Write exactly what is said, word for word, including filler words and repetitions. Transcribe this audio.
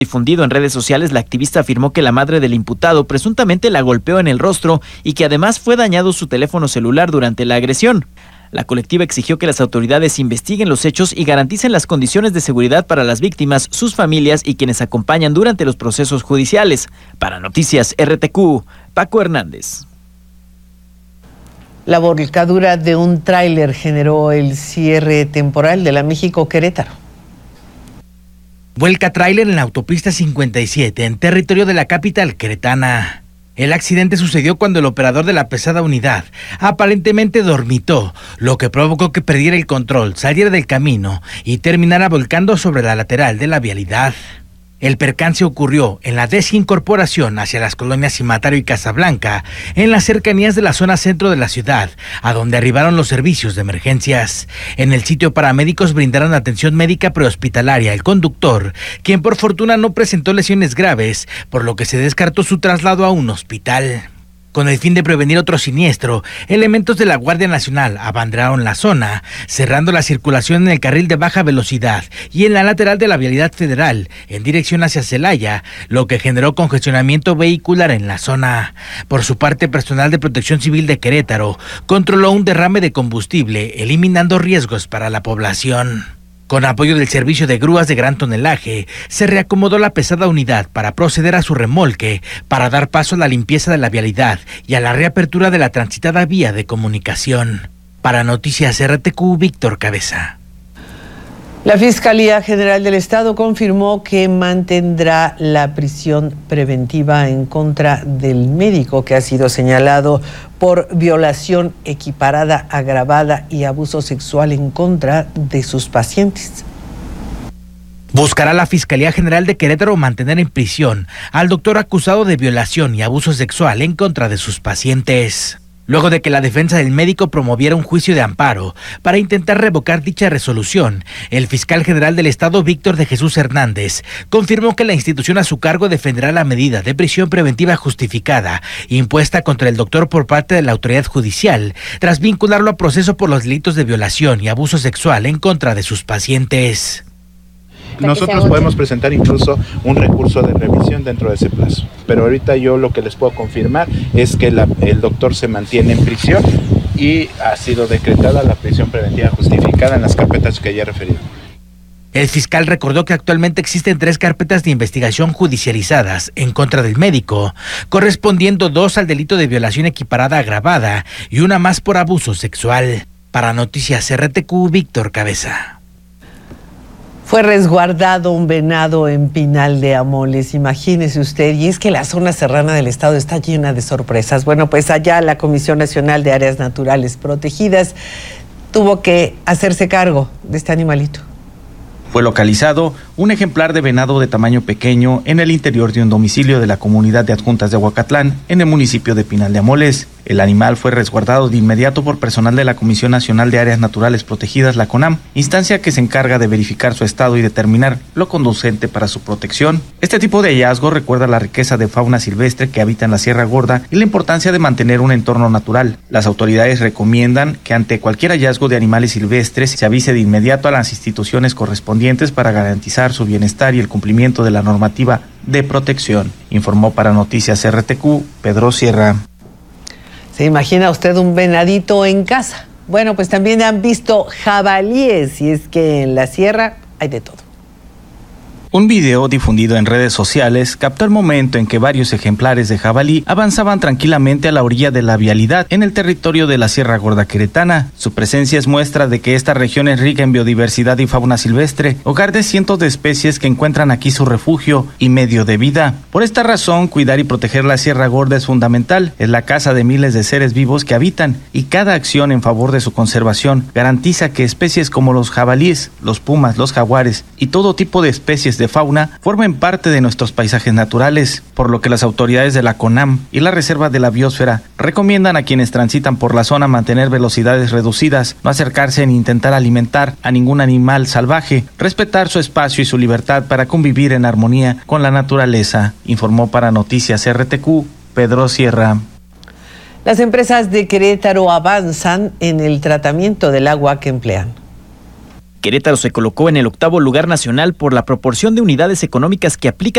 Difundido en redes sociales, la activista afirmó que la madre del imputado presuntamente la golpeó en el rostro y que además fue dañado su teléfono celular durante la agresión. La colectiva exigió que las autoridades investiguen los hechos y garanticen las condiciones de seguridad para las víctimas, sus familias y quienes acompañan durante los procesos judiciales. Para Noticias R T Q, Paco Hernández. La volcadura de un tráiler generó el cierre temporal de la México-Querétaro. Vuelca tráiler en la autopista cincuenta y siete, en territorio de la capital queretana. El accidente sucedió cuando el operador de la pesada unidad aparentemente dormitó, lo que provocó que perdiera el control, saliera del camino y terminara volcando sobre la lateral de la vialidad. El percance ocurrió en la desincorporación hacia las colonias Cimatario y Casablanca, en las cercanías de la zona centro de la ciudad, a donde arribaron los servicios de emergencias. En el sitio, paramédicos brindaron atención médica prehospitalaria al conductor, quien por fortuna no presentó lesiones graves, por lo que se descartó su traslado a un hospital. Con el fin de prevenir otro siniestro, elementos de la Guardia Nacional abanderaron la zona, cerrando la circulación en el carril de baja velocidad y en la lateral de la vialidad federal, en dirección hacia Celaya, lo que generó congestionamiento vehicular en la zona. Por su parte, personal de Protección Civil de Querétaro controló un derrame de combustible, eliminando riesgos para la población. Con apoyo del servicio de grúas de gran tonelaje, se reacomodó la pesada unidad para proceder a su remolque, para dar paso a la limpieza de la vialidad y a la reapertura de la transitada vía de comunicación. Para Noticias R T Q, Víctor Cabeza. La Fiscalía General del Estado confirmó que mantendrá la prisión preventiva en contra del médico que ha sido señalado por violación equiparada, agravada y abuso sexual en contra de sus pacientes. Buscará la Fiscalía General de Querétaro mantener en prisión al doctor acusado de violación y abuso sexual en contra de sus pacientes, luego de que la defensa del médico promoviera un juicio de amparo para intentar revocar dicha resolución. El fiscal general del Estado, Víctor de Jesús Hernández, confirmó que la institución a su cargo defenderá la medida de prisión preventiva justificada impuesta contra el doctor por parte de la autoridad judicial, tras vincularlo a proceso por los delitos de violación y abuso sexual en contra de sus pacientes. Nosotros podemos presentar incluso un recurso de revisión dentro de ese plazo, pero ahorita yo lo que les puedo confirmar es que la, el doctor se mantiene en prisión y ha sido decretada la prisión preventiva justificada en las carpetas que ya he referido. El fiscal recordó que actualmente existen tres carpetas de investigación judicializadas en contra del médico, correspondiendo dos al delito de violación equiparada agravada y una más por abuso sexual. Para Noticias R T Q, Víctor Cabeza. Fue resguardado un venado en Pinal de Amoles, imagínese usted, y es que la zona serrana del estado está llena de sorpresas. Bueno, pues allá la Comisión Nacional de Áreas Naturales Protegidas tuvo que hacerse cargo de este animalito. Fue localizado un ejemplar de venado de tamaño pequeño en el interior de un domicilio de la comunidad de Adjuntas de Aguacatlán, en el municipio de Pinal de Amoles. El animal fue resguardado de inmediato por personal de la Comisión Nacional de Áreas Naturales Protegidas, la CONAM, instancia que se encarga de verificar su estado y determinar lo conducente para su protección. Este tipo de hallazgo recuerda la riqueza de fauna silvestre que habita en la Sierra Gorda y la importancia de mantener un entorno natural. Las autoridades recomiendan que ante cualquier hallazgo de animales silvestres se avise de inmediato a las instituciones correspondientes para garantizar su bienestar y el cumplimiento de la normativa de protección. Informó para Noticias R T Q, Pedro Sierra. ¿Se imagina usted un venadito en casa? Bueno, pues también han visto jabalíes, y es que en la sierra hay de todo. Un video difundido en redes sociales captó el momento en que varios ejemplares de jabalí avanzaban tranquilamente a la orilla de la vialidad en el territorio de la Sierra Gorda queretana. Su presencia es muestra de que esta región es rica en biodiversidad y fauna silvestre, hogar de cientos de especies que encuentran aquí su refugio y medio de vida. Por esta razón, cuidar y proteger la Sierra Gorda es fundamental. Es la casa de miles de seres vivos que habitan, y cada acción en favor de su conservación garantiza que especies como los jabalíes, los pumas, los jaguares y todo tipo de especies de fauna formen parte de nuestros paisajes naturales, por lo que las autoridades de la CONAM y la Reserva de la Biosfera recomiendan a quienes transitan por la zona mantener velocidades reducidas, no acercarse ni intentar alimentar a ningún animal salvaje, respetar su espacio y su libertad para convivir en armonía con la naturaleza, informó para Noticias R T Q, Pedro Sierra. Las empresas de Querétaro avanzan en el tratamiento del agua que emplean. Querétaro se colocó en el octavo lugar nacional por la proporción de unidades económicas que aplican